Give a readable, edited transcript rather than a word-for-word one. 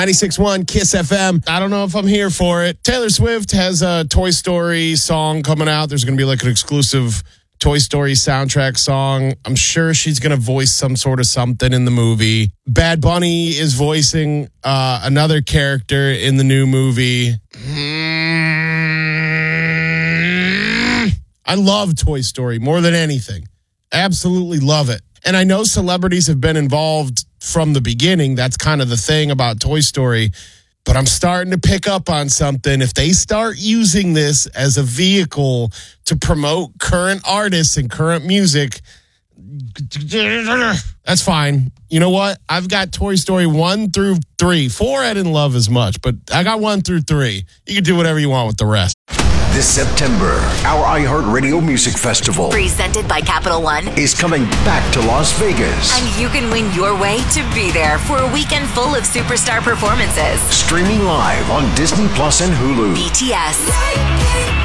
96.1 Kiss FM. I don't know if I'm here for it. Taylor Swift has a Toy Story song coming out. There's going to be like an exclusive Toy Story soundtrack song. I'm sure she's going to voice some sort of something in the movie. Bad Bunny is voicing another character in the new movie. I love Toy Story more than anything. Absolutely love it. And I know celebrities have been involved from the beginning. That's kind of the thing about Toy Story. But I'm starting to pick up on something. If they start using this as a vehicle to promote current artists and current music, that's fine. You know what? I've got Toy Story 1 through 3. 4 I didn't love as much, but I got 1 through 3. You can do whatever you want with the rest. This September, our iHeartRadio Music Festival, presented by Capital One, is coming back to Las Vegas. And you can win your way to be there for a weekend full of superstar performances. Streaming live on Disney Plus and Hulu. BTS.